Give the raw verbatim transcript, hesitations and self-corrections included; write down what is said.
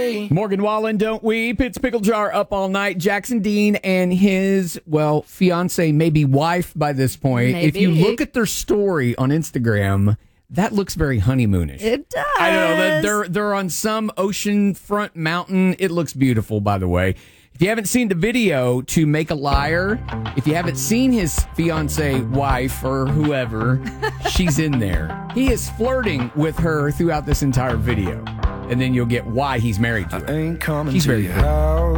say. Morgan Wallen, Don't Weep. It's Pickle Jar up all night. Jackson Dean and his, well, fiance, maybe wife by this point. Maybe. If you look at their story on Instagram, that looks very honeymoonish. It does. I don't know. They're, they're on some oceanfront mountain. It looks beautiful, by the way. If you haven't seen the video to Make a Liar, if you haven't seen his fiance wife or whoever, she's in there. He is flirting with her throughout this entire video. And then you'll get why he's married to her. I ain't coming She's to very your good. house.